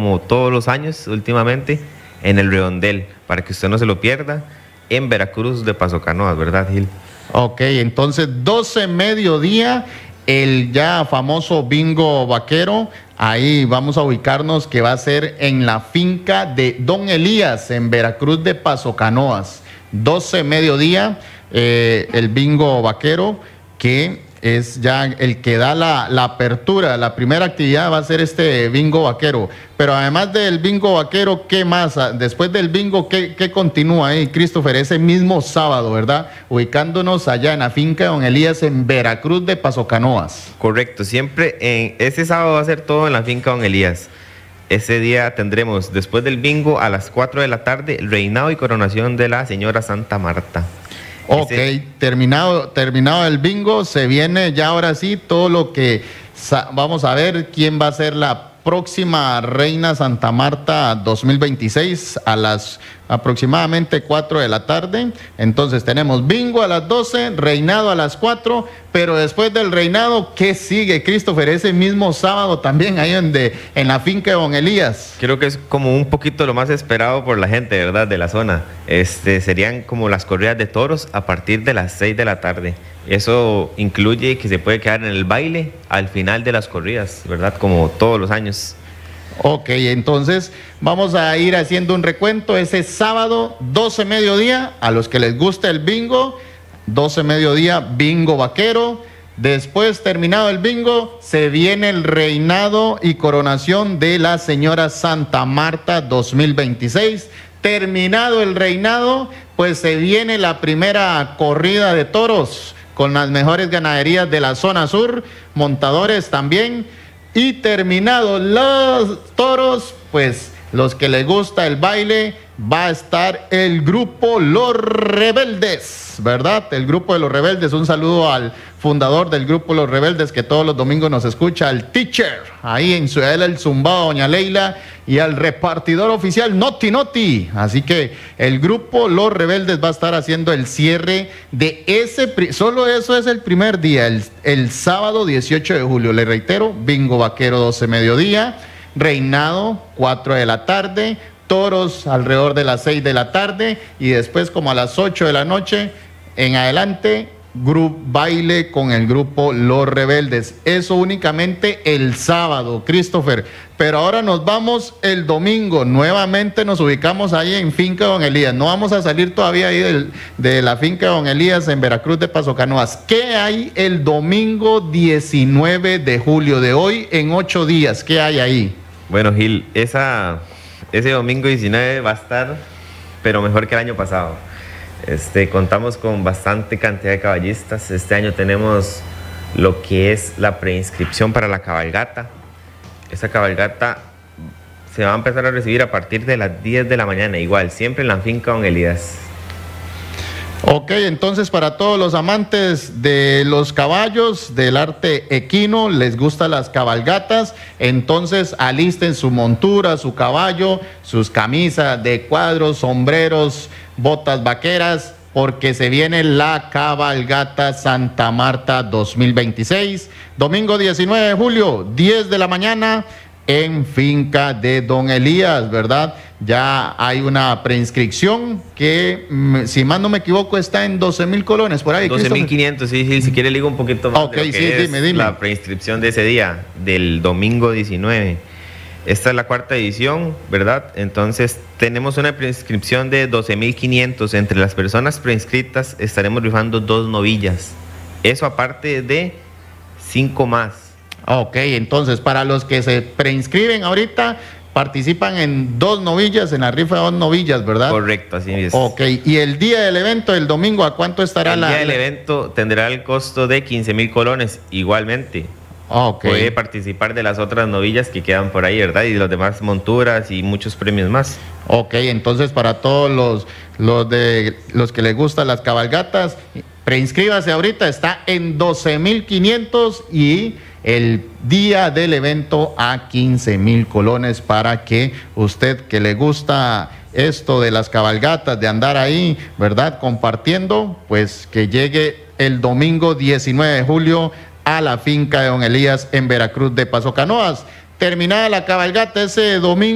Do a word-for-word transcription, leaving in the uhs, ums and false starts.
como todos los años últimamente, en el Redondel, para que usted no se lo pierda, en Veracruz de Paso Canoas, ¿verdad, Gil? Ok, entonces doce mediodía, el ya famoso bingo vaquero. Ahí vamos a ubicarnos, que va a ser en la finca de Don Elías, en Veracruz de Paso Canoas. doce mediodía, eh, el bingo vaquero, que es ya el que da la, la apertura. La primera actividad va a ser este bingo vaquero. Pero además del bingo vaquero, ¿qué más? Después del bingo, ¿qué, qué continúa ahí, Christopher? Ese mismo sábado, ¿verdad? Ubicándonos allá en la finca de Don Elías, en Veracruz de Paso Canoas. Correcto, siempre en ese sábado va a ser todo en la finca Don Elías. Ese día tendremos, después del bingo, a las cuatro de la tarde, el reinado y coronación de la señora Santa Marta. Ok, Ese... terminado, terminado el bingo, se viene ya ahora sí todo lo que vamos a ver quién va a ser la próxima Reina Santa Marta dos mil veintiséis a las aproximadamente cuatro de la tarde. Entonces tenemos bingo a las doce, reinado a las cuatro, pero después del reinado, ¿qué sigue, Christopher? Ese mismo sábado también ahí donde, en la finca de Don Elías. Creo que es como un poquito lo más esperado por la gente, ¿verdad?, de la zona. Este, serían como las corridas de toros a partir de las seis de la tarde. Eso incluye que se puede quedar en el baile al final de las corridas, ¿verdad?, como todos los años. Ok, entonces vamos a ir haciendo un recuento. Ese sábado, doce mediodía, a los que les gusta el bingo, doce mediodía, bingo vaquero. Después, terminado el bingo, se viene el reinado y coronación de la señora Santa Marta dos mil veintiséis. Terminado el reinado, pues se viene la primera corrida de toros con las mejores ganaderías de la zona sur, montadores también. Y terminados los toros, pues los que les gusta el baile, va a estar el grupo Los Rebeldes, ¿verdad? El grupo de Los Rebeldes. Un saludo al fundador del grupo Los Rebeldes, que todos los domingos nos escucha, al teacher, ahí en Ciudadela El Zumbado, doña Leila, y al repartidor oficial Noti Noti. Así que el grupo Los Rebeldes va a estar haciendo el cierre de ese, solo eso es el primer día, el, el sábado dieciocho de julio. Le reitero, bingo vaquero doce mediodía, reinado cuatro de la tarde, toros alrededor de las seis de la tarde, y después como a las ocho de la noche en adelante, grupo baile con el grupo Los Rebeldes. Eso únicamente el sábado, Christopher. Pero ahora nos vamos el domingo. Nuevamente nos ubicamos ahí en finca Don Elías. No vamos a salir todavía ahí del, de la finca Don Elías en Veracruz de Paso Canoas. ¿Qué hay el domingo diecinueve de julio de hoy en ocho días? ¿Qué hay ahí? Bueno, Gil, esa, ese domingo diecinueve va a estar, pero mejor que el año pasado. Este, contamos con bastante cantidad de caballistas. Este año tenemos lo que es la preinscripción para la cabalgata. Esa cabalgata se va a empezar a recibir a partir de las diez de la mañana, igual, siempre en la finca Don Elías. Ok, entonces para todos los amantes de los caballos, del arte equino, les gustan las cabalgatas, entonces alisten su montura, su caballo, sus camisas de cuadros, sombreros, botas vaqueras, porque se viene la cabalgata Santa Marta dos mil veintiséis, domingo diecinueve de julio, diez de la mañana, en finca de Don Elías, ¿verdad? Ya hay una preinscripción que, si más no me equivoco, está en doce mil colones por ahí. doce mil quinientos, sí, sí, si quiere le digo un poquito más. Ok, de lo que sí, es dime, dime. La preinscripción de ese día, del domingo diecinueve. Esta es la cuarta edición, ¿verdad? Entonces tenemos una preinscripción de doce mil quinientos. Entre las personas preinscritas estaremos rifando dos novillas. Eso aparte de cinco más. Ok, entonces para los que se preinscriben ahorita, participan en dos novillas, en la rifa de dos novillas, ¿verdad? Correcto, así es. Ok, y el día del evento, el domingo, ¿a cuánto estará el la...? El día del evento tendrá el costo de quince mil colones, igualmente. Okay. Puede participar de las otras novillas que quedan por ahí, ¿verdad? Y de las demás monturas y muchos premios más. Ok, entonces para todos los, los, de, los que les gustan las cabalgatas, preinscríbase ahorita, está en doce mil quinientos y el día del evento a quince mil colones para que usted que le gusta esto de las cabalgatas, de andar ahí, ¿verdad? Compartiendo, pues que llegue el domingo diecinueve de julio a la finca de Don Elías en Veracruz de Paso Canoas. Terminada la cabalgata ese domingo.